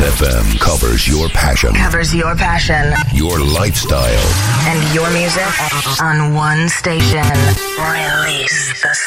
FM covers your passion. Covers your passion. Your lifestyle. And your music on one station. Release the